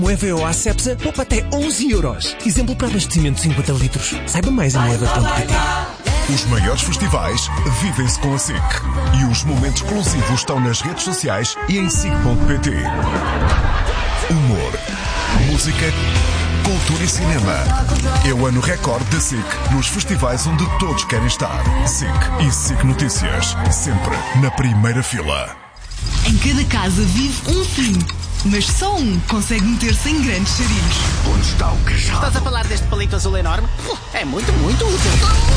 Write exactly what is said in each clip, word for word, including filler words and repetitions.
Moeva a Cepsa poupa até onze euros. Exemplo para abastecimento de cinquenta litros. Saiba mais em moeva ponto pt. Os maiores festivais vivem-se com a S I C. E os momentos exclusivos estão nas redes sociais e em S I C ponto pt. Humor, música, cultura e cinema. É o ano recorde da S I C nos festivais onde todos querem estar. S I C e S I C Notícias. Sempre na primeira fila. Em cada casa vive um fim, mas só um consegue meter-se em grandes sarilhos. Onde está o cajado? Estás a falar deste palito azul enorme? É muito, muito útil.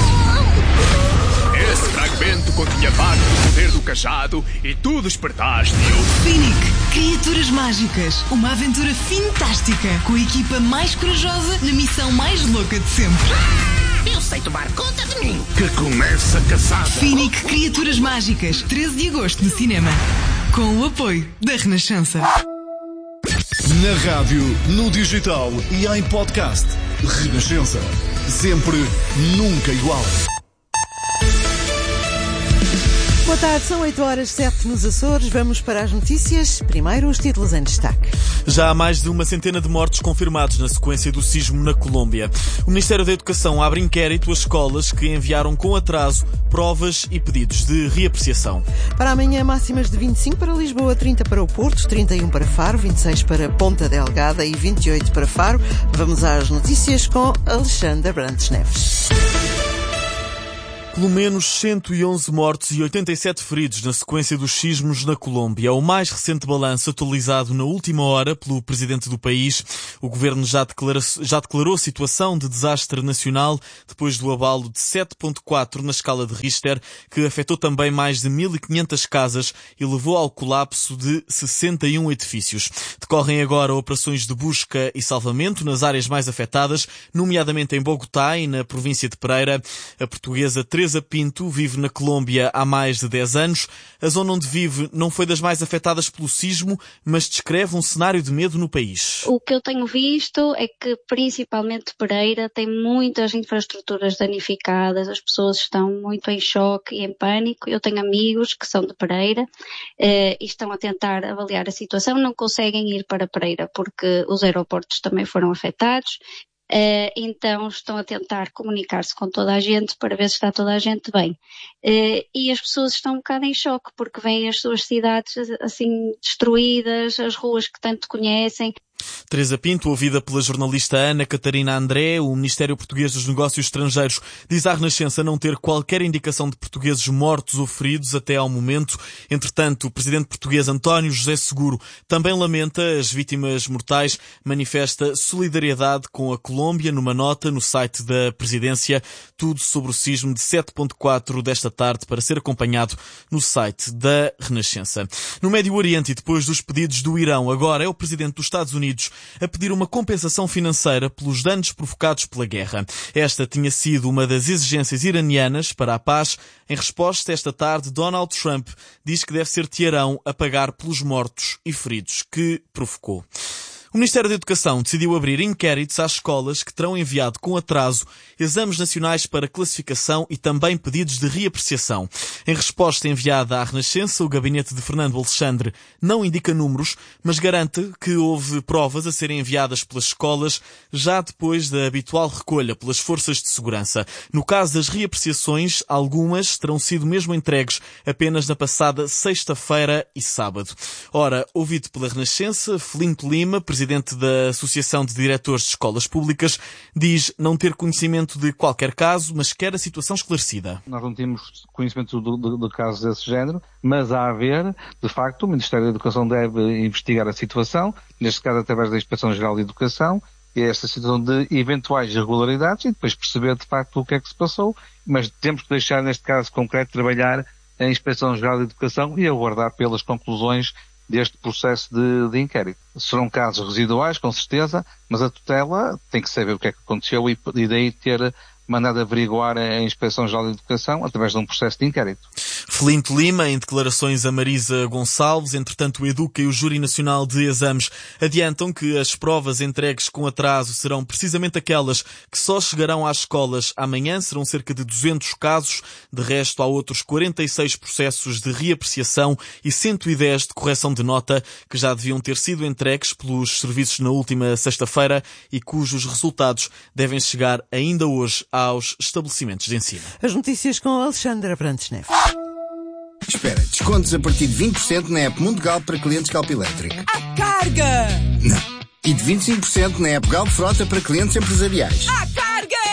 Esse fragmento continha parte do poder do cajado e tu despertaste-o. Finic, Criaturas Mágicas. Uma aventura fantástica com a equipa mais corajosa na missão mais louca de sempre. Eu sei tomar conta de mim. Que começa a caçada. Finic, Criaturas Mágicas. treze de agosto no cinema. Com o apoio da Renascença. Na rádio, no digital e em podcast. Renascença. Sempre, nunca igual. Boa tarde, são oito horas sete nos Açores. Vamos para as notícias. Primeiro, os títulos em destaque. Já há mais de uma centena de mortos confirmados na sequência do sismo na Colômbia. O Ministério da Educação abre inquérito às escolas que enviaram com atraso provas e pedidos de reapreciação. Para amanhã, máximas de vinte e cinco para Lisboa, trinta para o Porto, trinta e um para Faro, vinte e seis para Ponta Delgada e vinte e oito para Faro. Vamos às notícias com Alexandra Brantes Neves. Pelo menos cento e onze mortos e oitenta e sete feridos na sequência dos sismos na Colômbia. O mais recente balanço atualizado na última hora pelo presidente do país. O governo já declarou, já declarou situação de desastre nacional depois do abalo de sete ponto quatro na escala de Richter, que afetou também mais de mil e quinhentas casas e levou ao colapso de sessenta e um edifícios. Decorrem agora operações de busca e salvamento nas áreas mais afetadas, nomeadamente em Bogotá e na província de Pereira. A portuguesa Teresa Pinto vive na Colômbia há mais de dez anos. A zona onde vive não foi das mais afetadas pelo sismo, mas descreve um cenário de medo no país. O que eu tenho visto é que principalmente Pereira tem muitas infraestruturas danificadas, as pessoas estão muito em choque e em pânico. Eu tenho amigos que são de Pereira eh, e estão a tentar avaliar a situação, não conseguem ir para Pereira porque os aeroportos também foram afetados. Uh, então estão a tentar comunicar-se com toda a gente para ver se está toda a gente bem. Uh, e as pessoas estão um bocado em choque porque veem as suas cidades assim destruídas, as ruas que tanto conhecem. Teresa Pinto, ouvida pela jornalista Ana Catarina André. O Ministério Português dos Negócios Estrangeiros diz à Renascença não ter qualquer indicação de portugueses mortos ou feridos até ao momento. Entretanto, o presidente português António José Seguro também lamenta as vítimas mortais, manifesta solidariedade com a Colômbia numa nota no site da presidência. Tudo sobre o sismo de sete ponto quatro desta tarde para ser acompanhado no site da Renascença. No Médio Oriente e depois dos pedidos do Irão, agora é o presidente dos Estados Unidos a pedir uma compensação financeira pelos danos provocados pela guerra. Esta tinha sido uma das exigências iranianas para a paz. Em resposta, esta tarde, Donald Trump diz que deve ser Teherão a pagar pelos mortos e feridos que provocou. O Ministério da Educação decidiu abrir inquéritos às escolas que terão enviado com atraso exames nacionais para classificação e também pedidos de reapreciação. Em resposta enviada à Renascença, o gabinete de Fernando Alexandre não indica números, mas garante que houve provas a serem enviadas pelas escolas já depois da habitual recolha pelas forças de segurança. No caso das reapreciações, algumas terão sido mesmo entregues apenas na passada sexta-feira e sábado. Ora, ouvido pela Renascença, Felinto Lima, presidente presidente da Associação de Diretores de Escolas Públicas, diz não ter conhecimento de qualquer caso, mas quer a situação esclarecida. Nós não temos conhecimento de, de, de casos desse género, mas a haver, de facto, o Ministério da Educação deve investigar a situação, neste caso através da Inspeção-Geral de Educação, e esta situação de eventuais irregularidades e depois perceber de facto o que é que se passou, mas temos que deixar, neste caso concreto, trabalhar a Inspeção-Geral de Educação e aguardar pelas conclusões deste processo de, de inquérito. Serão casos residuais, com certeza, mas a tutela tem que saber o que é que aconteceu e, e daí ter mandado averiguar a Inspeção-Geral de Educação através de um processo de inquérito. Felinto Lima, em declarações a Marisa Gonçalves. Entretanto, o Educa e o Júri Nacional de Exames adiantam que as provas entregues com atraso serão precisamente aquelas que só chegarão às escolas amanhã. Serão cerca de duzentos casos. De resto, há outros quarenta e seis processos de reapreciação e cento e dez de correção de nota que já deviam ter sido entregues pelos serviços na última sexta-feira e cujos resultados devem chegar ainda hoje aos estabelecimentos de ensino. As notícias com a Alexandra Brantes Neves. Espera, descontos a partir de vinte por cento na app Mundo Galp para clientes Galp Elétrico. A carga! Não. E de vinte e cinco por cento na app Galp Frota para clientes empresariais. A carga!